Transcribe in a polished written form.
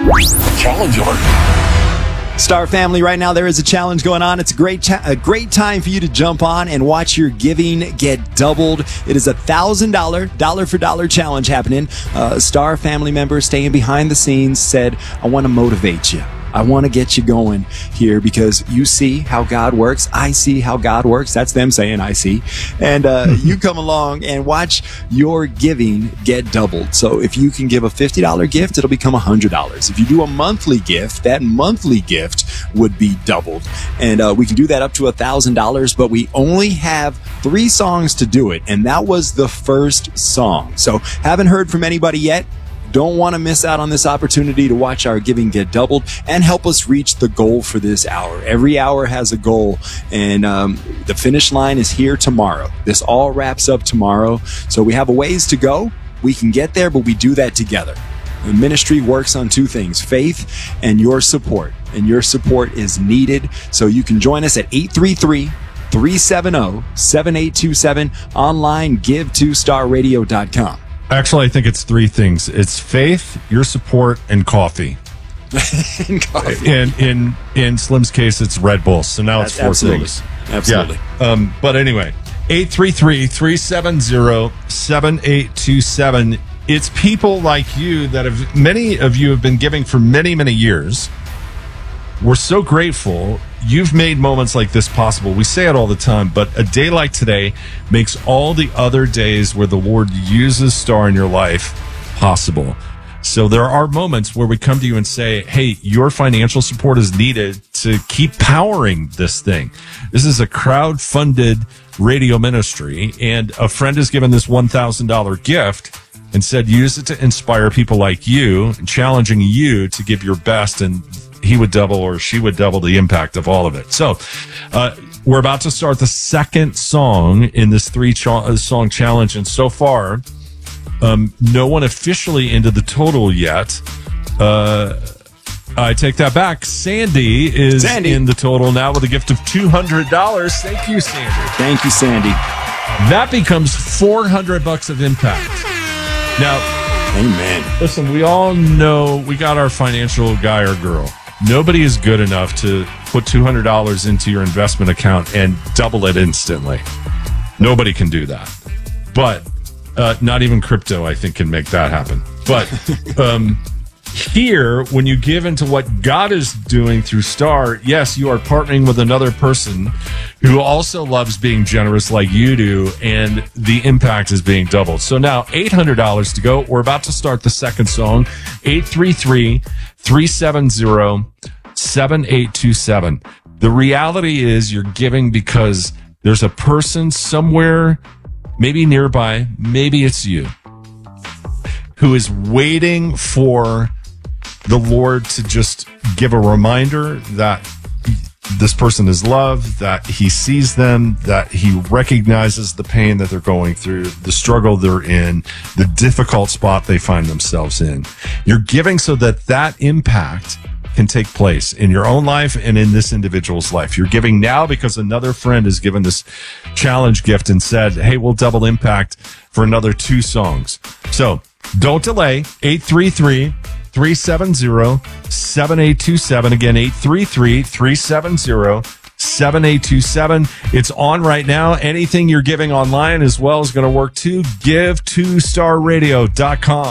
Challenge alert. Star family, right now there is a challenge going on. It's a great time for you to jump on and watch your giving get doubled. It is $1,000 dollar for dollar challenge happening. Star family member staying behind the scenes said, I want to motivate you. I want to get you going here because you see how God works. I see how God works. That's them saying I see. And you come along and watch your giving get doubled. So if you can give a $50 gift, it'll become $100. If you do a monthly gift, that monthly gift would be doubled. And we can do that up to $1,000, but we only have 3 songs to do it. And that was the first song. So haven't heard from anybody yet. Don't want to miss out on this opportunity to watch our giving get doubled and help us reach the goal for this hour. Every hour has a goal, and the finish line is here tomorrow. This all wraps up tomorrow, so we have a ways to go. We can get there, but we do that together. The ministry works on 2 things, faith and your support, and your support is needed, so you can join us at 833-370-7827, online, give2starradio.com. Actually, I think it's 3 things. It's faith, your support, and coffee. And coffee. In Slim's case, it's Red Bull. So now it's 4 things. Absolutely. Yeah. But anyway, 833-370-7827. It's people like you that many of you have been giving for many, many years. We're so grateful. You've made moments like this possible. We say it all the time, but a day like today makes all the other days where the Lord uses Star in your life possible. So there are moments where we come to you and say, hey, your financial support is needed to keep powering this thing. This is a crowd-funded radio ministry, and a friend has given this $1,000 gift and said, use it to inspire people like you, challenging you to give your best, and he would double or she would double the impact of all of it. So we're about to start the second song in this 3-song challenge. And so far, no one officially into the total yet. I take that back. Sandy is in the total now with a gift of $200. Thank you, Sandy. Thank you, Sandy. That becomes $400 of impact. Now, amen. Listen, we all know we got our financial guy or girl. Nobody is good enough to put $200 into your investment account and double it instantly. Nobody can do that. But not even crypto, I think, can make that happen. But here, when you give into what God is doing through Star, yes, you are partnering with another person who also loves being generous like you do, and the impact is being doubled. So now, $800 to go. We're about to start the second song, 833-370-7827. The reality is you're giving because there's a person somewhere, maybe nearby, maybe it's you, who is waiting for the Lord to just give a reminder that this person is loved, that he sees them, that he recognizes the pain that they're going through, the struggle they're in, the difficult spot they find themselves in. You're giving so that that impact can take place in your own life and in this individual's life. You're giving now because another friend has given this challenge gift and said, hey, we'll double impact for another 2 songs. So don't delay. 833-370-7827. Again, 833-370-7827. It's on right now. Anything you're giving online as well is going to work too. Give2starradio.com.